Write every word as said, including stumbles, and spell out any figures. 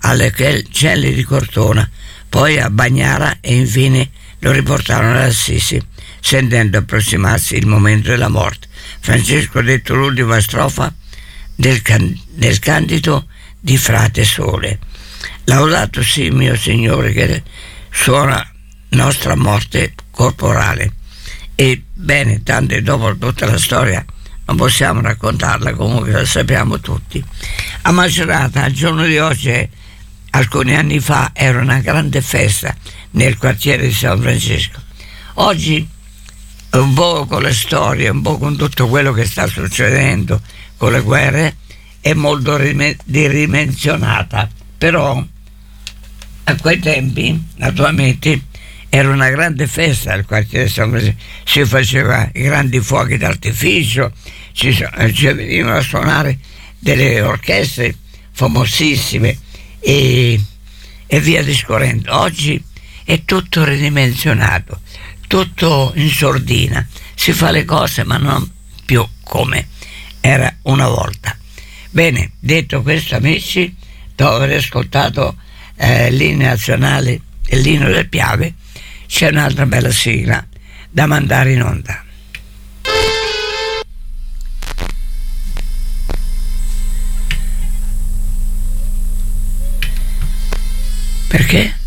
alle celle di Cortona, poi a Bagnara e infine lo riportarono ad Assisi, sentendo approssimarsi il momento della morte. Francesco ha detto l'ultima strofa del, can- del Candido di Frate Sole: laudato sì mio Signore, che suona nostra morte corporale. E bene, tanto dopo tutta la storia non possiamo raccontarla, comunque la sappiamo tutti. A Macerata, al giorno di oggi, alcuni anni fa, era una grande festa nel quartiere di San Francesco. Oggi, un po' con le storie, un po' con tutto quello che sta succedendo, con le guerre, è molto ridimensionata, però a quei tempi, naturalmente, era una grande festa al quartiere San Francesco, si faceva i grandi fuochi d'artificio, ci, ci venivano a suonare delle orchestre famosissime e, e via discorrendo. Oggi è tutto ridimensionato, tutto in sordina, si fa le cose ma non più come era una volta. Bene, detto questo, amici, dopo aver ascoltato eh, l'inno nazionale e l'inno del Piave, c'è un'altra bella sigla da mandare in onda. Perché?